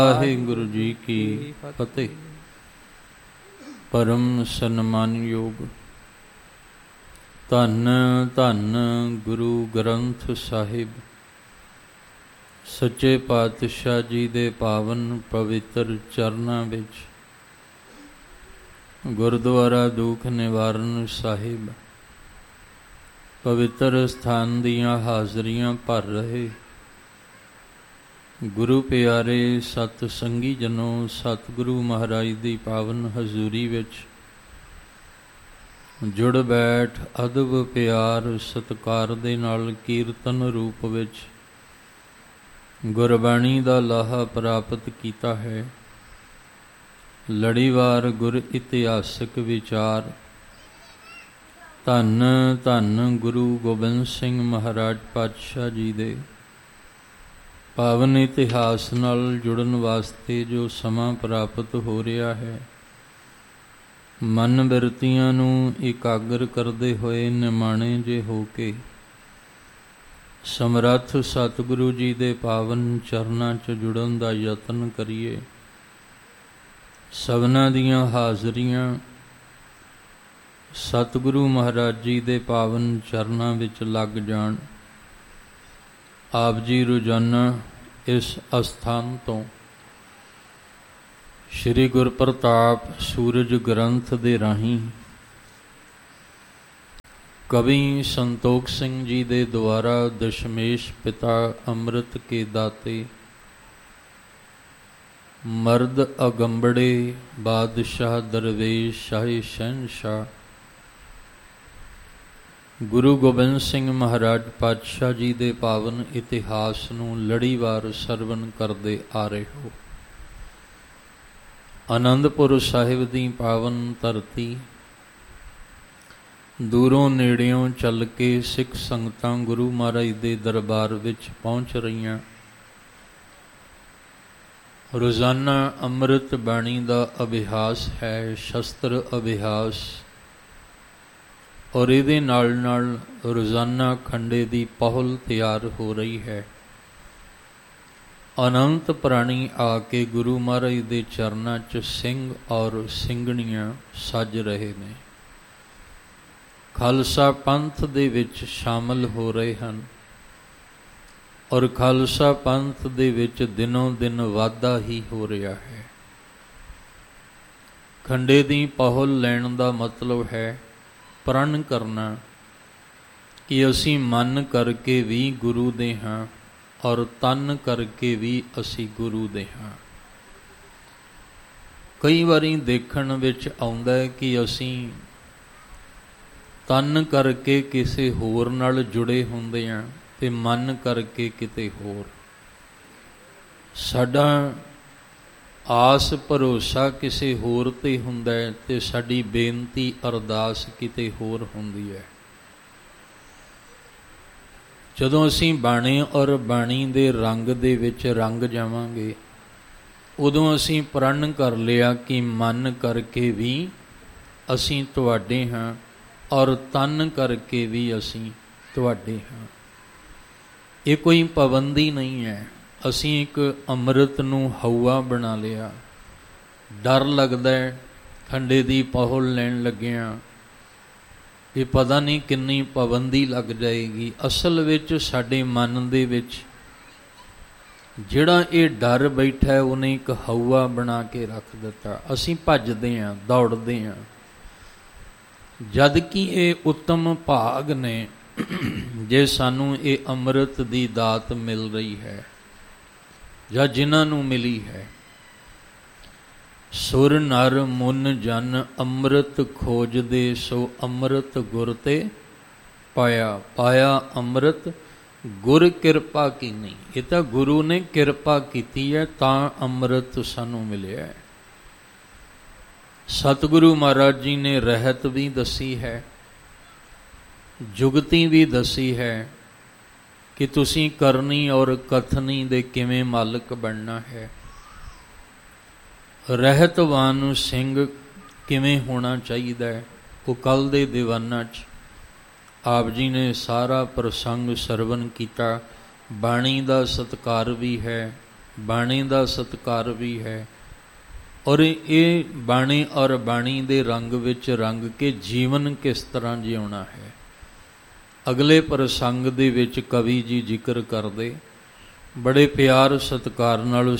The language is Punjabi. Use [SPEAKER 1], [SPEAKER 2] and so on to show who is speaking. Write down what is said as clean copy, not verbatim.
[SPEAKER 1] ਵਾਹਿਗੁਰੂ ਜੀ ਕੀ ਫਤਿਹ। ਪਰਮ ਸਨਮਾਨਯੋਗ ਧੰਨ ਧੰਨ ਗੁਰੂ ਗ੍ਰੰਥ ਸਾਹਿਬ ਸੱਚੇ ਪਾਤਸ਼ਾਹ ਜੀ ਦੇ ਪਾਵਨ ਪਵਿੱਤਰ ਚਰਨਾਂ ਵਿੱਚ ਗੁਰਦੁਆਰਾ ਦੁੱਖ ਨਿਵਾਰਨ ਸਾਹਿਬ ਪਵਿੱਤਰ ਸਥਾਨ ਦੀਆਂ ਹਾਜ਼ਰੀਆਂ ਭਰ ਰਹੇ ਗੁਰੂ ਪਿਆਰੇ ਸਤ ਸੰਗੀ ਜਨੋ, ਸਤਿਗੁਰੂ ਮਹਾਰਾਜ ਦੀ ਪਾਵਨ ਹਜ਼ੂਰੀ ਵਿੱਚ ਜੁੜ ਬੈਠ ਅਦਬ ਪਿਆਰ ਸਤਿਕਾਰ ਦੇ ਨਾਲ ਕੀਰਤਨ ਰੂਪ ਵਿੱਚ ਗੁਰਬਾਣੀ ਦਾ ਲਾਹਾ ਪ੍ਰਾਪਤ ਕੀਤਾ ਹੈ। ਲੜੀਵਾਰ ਗੁਰ ਇਤਿਹਾਸਕ ਵਿਚਾਰ ਧੰਨ ਧੰਨ ਗੁਰੂ ਗੋਬਿੰਦ ਸਿੰਘ ਮਹਾਰਾਜ ਪਾਤਸ਼ਾਹ ਜੀ ਦੇ ਪਾਵਨ ਇਤਿਹਾਸ ਨਾਲ ਜੁੜਨ ਵਾਸਤੇ ਜੋ ਸਮਾਂ ਪ੍ਰਾਪਤ ਹੋ ਰਿਹਾ ਹੈ, ਮਨ ਬਿਰਤੀਆਂ ਨੂੰ ਇਕਾਗਰ ਕਰਦੇ ਹੋਏ ਨਿਮਾਣੇ ਜੇ ਹੋ ਕੇ ਸਮਰੱਥ ਸਤਿਗੁਰੂ ਜੀ ਦੇ ਪਾਵਨ ਚਰਨਾਂ 'ਚ ਜੁੜਨ ਦਾ ਯਤਨ ਕਰੀਏ। ਸਭਨਾਂ ਦੀਆਂ ਹਾਜ਼ਰੀਆਂ ਸਤਿਗੁਰੂ ਮਹਾਰਾਜ ਜੀ ਦੇ ਪਾਵਨ ਚਰਨਾਂ ਵਿੱਚ ਲੱਗ ਜਾਣ। ਆਪ ਜੀ ਰੋਜ਼ਾਨਾ ਇਸ ਅਸਥਾਨ ਤੋਂ ਸ਼੍ਰੀ ਗੁਰਪ੍ਰਤਾਪ ਸੂਰਜ ਗ੍ਰੰਥ ਦੇ ਰਾਹੀਂ ਕਵੀ ਸੰਤੋਖ ਸਿੰਘ ਜੀ ਦੇ ਦੁਆਰਾ ਦਸ਼ਮੇਸ਼ ਪਿਤਾ ਅੰਮ੍ਰਿਤ ਕੇ ਦਾਤੇ ਮਰਦ ਅਗੰਬੜੇ ਬਾਦਸ਼ਾਹ ਦਰਵੇਸ਼ ਸ਼ਾਹੀ ਸ਼ਹਿਨਸ਼ਾਹ ਗੁਰੂ ਗੋਬਿੰਦ ਸਿੰਘ ਮਹਾਰਾਜ ਪਾਤਸ਼ਾਹ ਜੀ ਦੇ ਪਾਵਨ ਇਤਿਹਾਸ ਨੂੰ ਲੜੀਵਾਰ ਸਰਵਣ ਕਰਦੇ ਆ ਰਹੇ ਹੋ। ਆਨੰਦਪੁਰ ਸਾਹਿਬ ਦੀ ਪਾਵਨ ਧਰਤੀ ਦੂਰੋਂ ਨੇੜਿਓਂ ਚੱਲ ਕੇ ਸਿੱਖ ਸੰਗਤਾਂ ਗੁਰੂ ਮਹਾਰਾਜ ਦੇ ਦਰਬਾਰ ਵਿੱਚ ਪਹੁੰਚ ਰਹੀਆਂ। ਰੋਜ਼ਾਨਾ ਅੰਮ੍ਰਿਤ ਬਾਣੀ ਦਾ ਅਭਿਆਸ ਹੈ, ਸ਼ਸਤਰ ਅਭਿਆਸ, ਔਰ ਇਹਦੇ ਨਾਲ ਨਾਲ ਰੋਜ਼ਾਨਾ ਖੰਡੇ ਦੀ ਪਹੁਲ ਤਿਆਰ ਹੋ ਰਹੀ ਹੈ। ਅਨੰਤ ਪ੍ਰਾਣੀ ਆ ਕੇ ਗੁਰੂ ਮਹਾਰਾਜ ਦੇ ਚਰਨਾਂ 'ਚ ਸਿੰਘ ਔਰ ਸਿੰਘਣੀਆਂ ਸੱਜ ਰਹੇ ਨੇ, ਖਾਲਸਾ ਪੰਥ ਦੇ ਵਿੱਚ ਸ਼ਾਮਲ ਹੋ ਰਹੇ ਹਨ ਔਰ ਖਾਲਸਾ ਪੰਥ ਦੇ ਵਿੱਚ ਦਿਨੋਂ ਦਿਨ ਵਾਧਾ ਹੀ ਹੋ ਰਿਹਾ ਹੈ। ਖੰਡੇ ਦੀ ਪਹੁਲ ਲੈਣ ਦਾ ਮਤਲਬ ਹੈ ਪ੍ਰਣ ਕਰਨਾ ਕਿ ਅਸੀਂ ਮਨ ਕਰਕੇ ਵੀ ਗੁਰੂ ਦੇ ਹਾਂ ਔਰ ਤਨ ਕਰਕੇ ਵੀ ਅਸੀਂ ਗੁਰੂ ਦੇ ਹਾਂ। ਕਈ ਵਾਰੀ ਦੇਖਣ ਵਿੱਚ ਆਉਂਦਾ ਹੈ ਕਿ ਅਸੀਂ ਤਨ ਕਰਕੇ ਕਿਸੇ ਹੋਰ ਨਾਲ ਜੁੜੇ ਹੁੰਦੇ ਹਾਂ ਤੇ ਮਨ ਕਰਕੇ ਕਿਤੇ ਹੋਰ। ਸਾਡਾ ਆਸ ਭਰੋਸਾ ਕਿਸੇ ਹੋਰ 'ਤੇ ਹੁੰਦਾ ਹੈ ਤੇ ਸਾਡੀ ਬੇਨਤੀ ਅਰਦਾਸ ਕਿਤੇ ਹੋਰ ਹੁੰਦੀ ਹੈ। ਜਦੋਂ ਅਸੀਂ ਬਾਣੇ ਔਰ ਬਾਣੀ ਦੇ ਰੰਗ ਦੇ ਵਿੱਚ ਰੰਗ ਜਾਵਾਂਗੇ, ਉਦੋਂ ਅਸੀਂ ਪ੍ਰਣ ਕਰ ਲਿਆ ਕਿ ਮਨ ਕਰਕੇ ਵੀ ਅਸੀਂ ਤੁਹਾਡੇ ਹਾਂ ਔਰ ਤਨ ਕਰਕੇ ਵੀ ਅਸੀਂ ਤੁਹਾਡੇ ਹਾਂ। ਇਹ ਕੋਈ ਪਾਬੰਦੀ ਨਹੀਂ ਹੈ। ਅਸੀਂ ਇੱਕ ਅੰਮ੍ਰਿਤ ਨੂੰ ਹਊਆ ਬਣਾ ਲਿਆ। ਡਰ ਲੱਗਦਾ ਹੈ ਖੰਡੇ ਦੀ ਪਹੁਲ ਲੈਣ ਲੱਗਿਆਂ ਕਿ ਪਤਾ ਨਹੀਂ ਕਿੰਨੀ ਪਾਬੰਦੀ ਲੱਗ ਜਾਏਗੀ। ਅਸਲ ਵਿੱਚ ਸਾਡੇ ਮਨ ਦੇ ਵਿੱਚ ਜਿਹੜਾ ਇਹ ਡਰ ਬੈਠਾ ਉਹਨੇ ਇੱਕ ਹਊਆ ਬਣਾ ਕੇ ਰੱਖ ਦਿੱਤਾ। ਅਸੀਂ ਭੱਜਦੇ ਹਾਂ, ਦੌੜਦੇ ਹਾਂ, ਜਦ ਕਿ ਇਹ ਉੱਤਮ ਭਾਗ ਨੇ ਜੇ ਸਾਨੂੰ ਇਹ ਅੰਮ੍ਰਿਤ ਦੀ ਦਾਤ ਮਿਲ ਰਹੀ ਹੈ ਜਾਂ ਜਿਨ੍ਹਾਂ ਨੂੰ ਮਿਲੀ ਹੈ। ਸੁਰ ਨਰ ਮੁਨ ਜਨ ਅੰਮ੍ਰਿਤ ਖੋਜਦੇ ਸੋ ਅੰਮ੍ਰਿਤ ਗੁਰ ਤੇ ਪਾਇਆ। ਪਾਇਆ ਅੰਮ੍ਰਿਤ ਗੁਰ ਕਿਰਪਾ ਕੀਨੀ। ਇਹ ਤਾਂ ਗੁਰੂ ਨੇ ਕਿਰਪਾ ਕੀਤੀ ਹੈ ਤਾਂ ਅੰਮ੍ਰਿਤ ਸਾਨੂੰ ਮਿਲਿਆ ਹੈ। ਸਤਿਗੁਰੂ ਮਹਾਰਾਜ ਜੀ ਨੇ ਰਹਿਤ ਵੀ ਦੱਸੀ ਹੈ, ਜੁਗਤੀ ਵੀ ਦੱਸੀ ਹੈ ਕਿ ਤੁਸੀਂ ਕਰਨੀ ਔਰ ਕਥਨੀ ਦੇ ਕਿਵੇਂ ਮਾਲਕ ਬਣਨਾ ਹੈ। ਰਹਿਤਵਾਨ ਸਿੰਘ ਕਿਵੇਂ ਹੋਣਾ ਚਾਹੀਦਾ ਹੈ, ਉਹ ਕੱਲ੍ਹ ਦੇ ਦੀਵਾਨਾਂ 'ਚ ਆਪ ਜੀ ਨੇ ਸਾਰਾ ਪ੍ਰਸੰਗ ਸਰਵਨ ਕੀਤਾ। ਬਾਣੀ ਦਾ ਸਤਿਕਾਰ ਵੀ ਹੈ, ਬਾਣੀ ਦਾ ਸਤਿਕਾਰ ਵੀ ਹੈ। ਔਰ ਇਹ ਬਾਣੀ ਔਰ ਬਾਣੀ ਦੇ ਰੰਗ ਵਿੱਚ ਰੰਗ ਕੇ ਜੀਵਨ ਕਿਸ ਤਰ੍ਹਾਂ ਜਿਉਣਾ ਹੈ। ਅਗਲੇ ਪ੍ਰਸੰਗ ਦੇ ਵਿੱਚ ਕਵੀ ਜੀ ਜ਼ਿਕਰ ਕਰਦੇ, ਬੜੇ ਪਿਆਰ ਸਤਿਕਾਰ ਨਾਲ